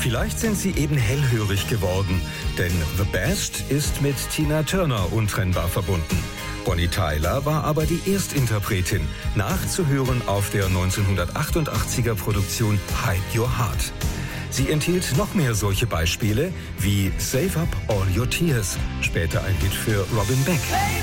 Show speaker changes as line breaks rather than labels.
Vielleicht sind Sie eben hellhörig geworden, denn The Best ist mit Tina Turner untrennbar verbunden. Bonnie Tyler war aber die Erstinterpretin, nachzuhören auf der 1988er Produktion Hide Your Heart. Sie enthielt noch mehr solche Beispiele wie Save Up All Your Tears, später ein Hit für Robin Beck.